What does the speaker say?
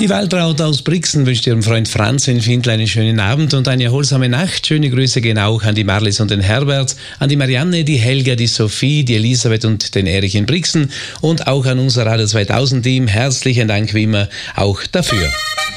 Die Waltraud aus Brixen wünscht ihrem Freund Franz in Findl einen schönen Abend und eine erholsame Nacht. Schöne Grüße gehen auch an die Marlies und den Herbert, an die Marianne, die Helga, die Sophie, die Elisabeth und den Erich in Brixen und auch an unser Radio 2000 Team. Herzlichen Dank wie immer auch dafür.